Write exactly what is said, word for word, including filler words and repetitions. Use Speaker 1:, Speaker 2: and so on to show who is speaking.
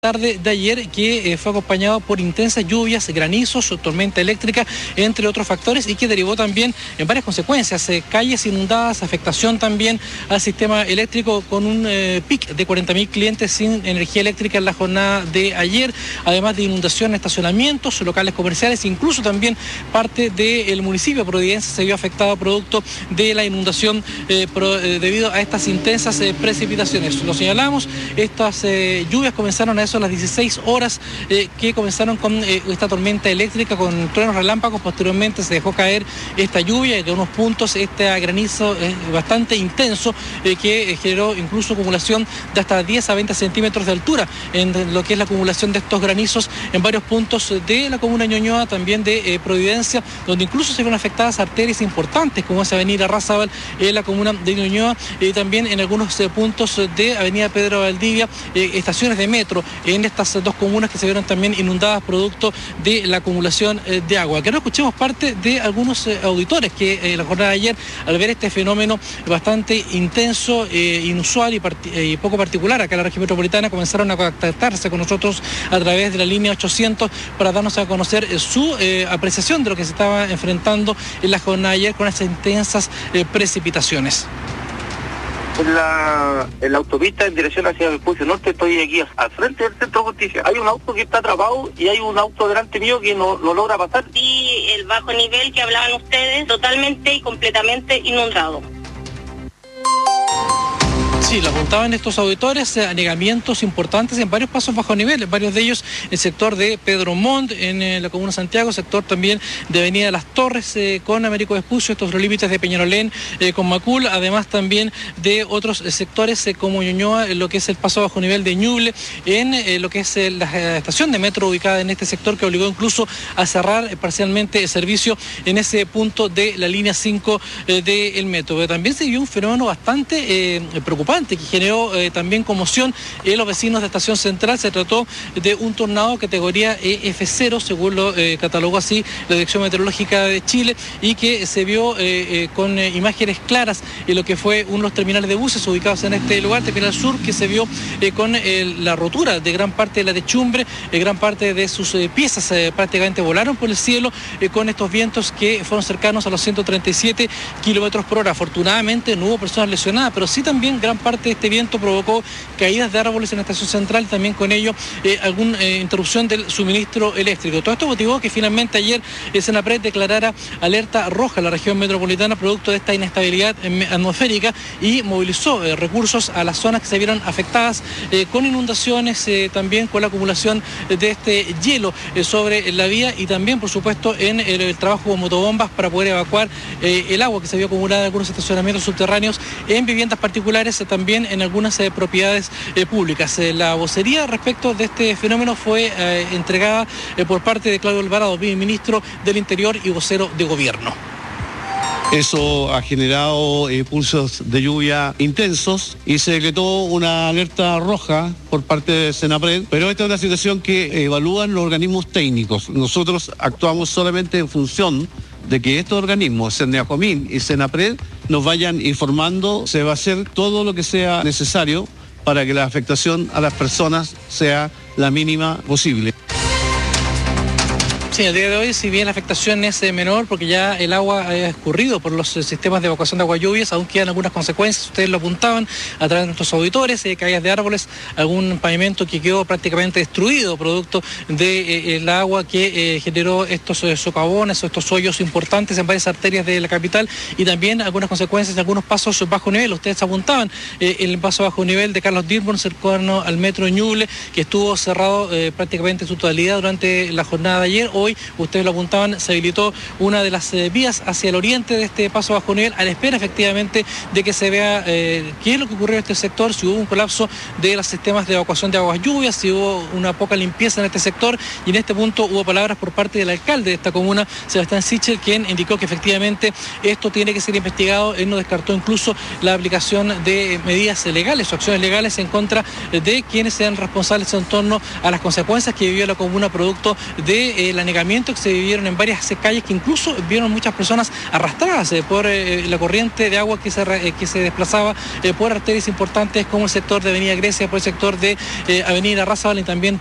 Speaker 1: tarde de ayer, que eh, fue acompañado por intensas lluvias, granizos, tormenta eléctrica, entre otros factores, y que derivó también en varias consecuencias, eh, calles inundadas, afectación también al sistema eléctrico, con un eh, pic de cuarenta mil clientes sin energía eléctrica en la jornada de ayer, además de inundación en estacionamientos, locales comerciales, incluso también parte del municipio de Providencia se vio afectado producto de la inundación eh, pro, eh, debido a estas intensas eh, precipitaciones. Lo señalamos, estas eh, lluvias comenzaron a eso a las dieciséis horas, eh, que comenzaron con eh, esta tormenta eléctrica con truenos relámpagos. Posteriormente se dejó caer esta lluvia y de unos puntos este granizo eh, bastante intenso eh, que generó incluso acumulación de hasta diez a veinte centímetros de altura en lo que es la acumulación de estos granizos en varios puntos de la comuna de Ñuñoa, también de eh, Providencia, donde incluso se vieron afectadas arterias importantes como es Avenida Razabal en la comuna de Ñuñoa, y eh, también en algunos eh, puntos de Avenida Pedro Valdivia, eh, estaciones de metro en estas dos comunas que se vieron también inundadas producto de la acumulación eh, de agua. Que no escuchemos parte de algunos eh, auditores que eh, la jornada de ayer, al ver este fenómeno bastante intenso, eh, inusual y, eh, y poco particular acá en la región metropolitana, comenzaron a contactarse con nosotros a través de la línea ochocientos para darnos a conocer eh, su eh, apreciación de lo que se estaba enfrentando en la jornada de ayer con esas intensas eh, precipitaciones.
Speaker 2: En la, en la autopista en dirección hacia el Vespucio Norte, estoy aquí al frente del Centro de Justicia. Hay un auto que está atrapado y hay un auto delante mío que no, no logra pasar.
Speaker 3: Y el bajo nivel que hablaban ustedes, totalmente y completamente inundado.
Speaker 1: Sí, lo apuntaban estos auditores, eh, anegamientos importantes en varios pasos bajo nivel, varios de ellos en el sector de Pedro Montt, en eh, la comuna de Santiago, sector también de Avenida Las Torres eh, con Américo Vespucio, estos los límites de Peñalolén eh, con Macul, además también de otros eh, sectores eh, como Ñuñoa, en lo que es el paso bajo nivel de Ñuble, en eh, lo que es eh, la eh, estación de metro ubicada en este sector, que obligó incluso a cerrar eh, parcialmente el servicio en ese punto de la línea cinco eh, del metro. Pero también se vio un fenómeno bastante eh, preocupante que generó eh, también conmoción en los vecinos de Estación Central. Se trató de un tornado categoría E F cero, según lo eh, catalogó así la Dirección Meteorológica de Chile, y que se vio eh, eh, con eh, imágenes claras en lo que fue uno de los terminales de buses ubicados en este lugar, Terminal Sur, que se vio eh, con eh, la rotura de gran parte de la techumbre, eh, gran parte de sus eh, piezas eh, prácticamente volaron por el cielo eh, con estos vientos que fueron cercanos a los ciento treinta y siete kilómetros por hora. Afortunadamente no hubo personas lesionadas, pero sí también gran parte de este viento provocó caídas de árboles en la Estación Central, también con ello eh, alguna eh, interrupción del suministro eléctrico. Todo esto motivó que finalmente ayer el Senapred declarara alerta roja en la región metropolitana producto de esta inestabilidad atmosférica y movilizó eh, recursos a las zonas que se vieron afectadas eh, con inundaciones, eh, también con la acumulación de este hielo eh, sobre la vía, y también por supuesto en el, el trabajo con motobombas para poder evacuar eh, el agua que se vio acumulada en algunos estacionamientos subterráneos, en viviendas particulares, eh, también en algunas eh, propiedades eh, públicas. Eh, la vocería respecto de este fenómeno fue eh, entregada eh, por parte de Claudio Alvarado, ministro del Interior y vocero de Gobierno.
Speaker 4: Eso ha generado eh, pulsos de lluvia intensos y se decretó una alerta roja por parte de Senapred, pero esta es una situación que evalúan los organismos técnicos. Nosotros actuamos solamente en función de que estos organismos, Cerneacomin y Senapred, nos vayan informando. Se va a hacer todo lo que sea necesario para que la afectación a las personas sea la mínima posible.
Speaker 1: Sí, el día de hoy, si bien la afectación es eh, menor porque ya el agua ha escurrido por los eh, sistemas de evacuación de agua lluvias, aún quedan algunas consecuencias, ustedes lo apuntaban a través de nuestros auditores, eh, caídas de árboles, algún pavimento que quedó prácticamente destruido producto del de, eh, agua que eh, generó estos eh, socavones o estos hoyos importantes en varias arterias de la capital, y también algunas consecuencias de algunos pasos bajo nivel. Ustedes apuntaban eh, el paso bajo nivel de Carlos Dirborn, cercano al metro Ñuble, que estuvo cerrado eh, prácticamente en su totalidad durante la jornada de ayer. Hoy, ustedes lo apuntaban, se habilitó una de las eh, vías hacia el oriente de este paso bajo nivel, a la espera efectivamente de que se vea eh, qué es lo que ocurrió en este sector, si hubo un colapso de los sistemas de evacuación de aguas lluvias, si hubo una poca limpieza en este sector, y en este punto hubo palabras por parte del alcalde de esta comuna, Sebastián Sichel, quien indicó que efectivamente esto tiene que ser investigado. Él no descartó incluso la aplicación de medidas legales o acciones legales en contra de quienes sean responsables en torno a las consecuencias que vivió la comuna producto de eh, la anegamientos que se vivieron en varias calles, que incluso vieron muchas personas arrastradas eh, por eh, la corriente de agua que se, eh, que se desplazaba eh, por arterias importantes como el sector de Avenida Grecia, por el sector de eh, Avenida Razabal y también